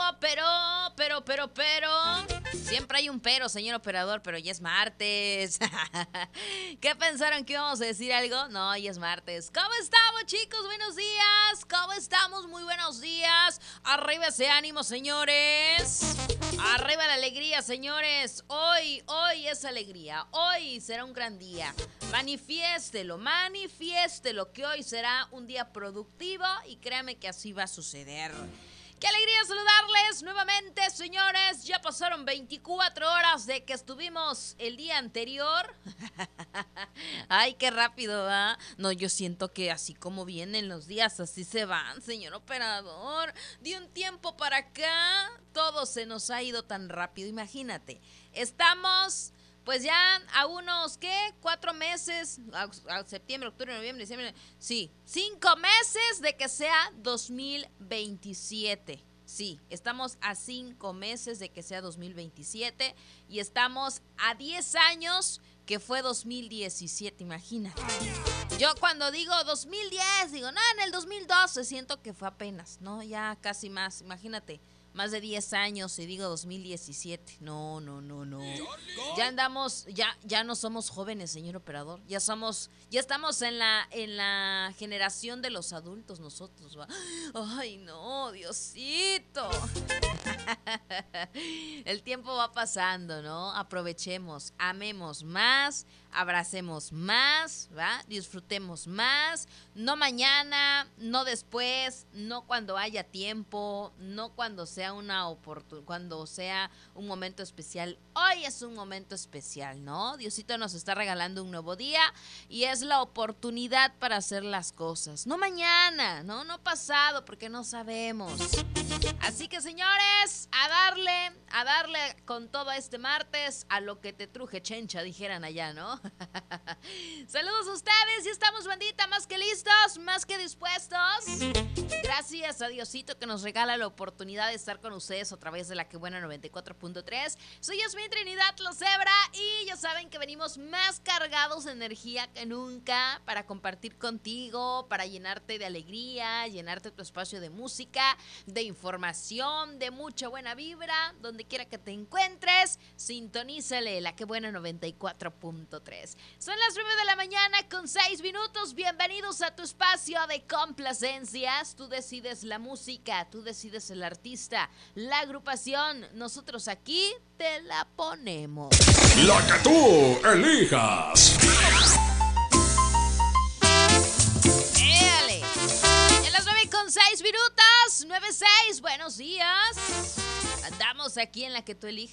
Siempre hay un pero, señor operador, pero ya es martes. ¿Qué pensaron que íbamos a decir algo? No, ya es martes. ¿Cómo estamos, chicos? Buenos días. ¿Cómo estamos? Muy buenos días. Arriba ese ánimo, señores. Arriba la alegría, señores. Hoy es alegría. Hoy será un gran día. Manifiéstelo, que hoy será un día productivo y créame que así va a suceder. ¡Qué alegría saludarles nuevamente, señores! Ya pasaron 24 horas de que estuvimos el día anterior. ¡Ay, qué rápido, ¿va? No, yo siento que así como vienen los días, así se van, señor operador. De un tiempo para acá, todo se nos ha ido tan rápido. Imagínate, estamos... Pues ya a unos, ¿qué? 4 meses, a septiembre, octubre, noviembre, diciembre. Sí, 5 meses de que sea 2027. Sí, estamos a 5 meses de que sea 2027 y estamos a 10 años que fue 2017, imagínate. Yo cuando digo 2010, digo, no, en el 2012 siento que fue apenas, ¿no? Ya casi más, imagínate. Más de 10 años y digo 2017. No. Ya andamos, ya no somos jóvenes, señor operador. Ya estamos en la generación de los adultos nosotros, ¿va? Ay, no, Diosito. El tiempo va pasando, ¿no? Aprovechemos, amemos más, abracemos más, ¿va? Disfrutemos más. No mañana, no después, no cuando haya tiempo, no cuando sea cuando sea un momento especial. Hoy es un momento especial, ¿no? Diosito nos está regalando un nuevo día y es la oportunidad para hacer las cosas. No mañana, no pasado, porque no sabemos. Así que, señores, a darle con todo este martes a lo que te truje chencha, dijeran allá, ¿no? Saludos a ustedes, ya estamos, bandita, más que listos, más que dispuestos. Gracias a Diosito que nos regala la oportunidad de estar con ustedes a través de la que buena 94.3. Soy Yasmín Trinidad Lozebra y ya saben que venimos más cargados de energía que nunca para compartir contigo, para llenarte de alegría, llenarte tu espacio de música, de información, de mucha buena vibra, donde quiera que te encuentres, sintonízale la que buena 94.3. Son las 9 de la mañana con 6 minutos. Bienvenidos a tu espacio de complacencias. Tú decides la música, tú decides el artista, la agrupación. Nosotros aquí te la ponemos. La que tú elijas. ¡Éale! En las 9 con 6 minutos, 9-6, buenos días. Andamos aquí en la que tú elijas.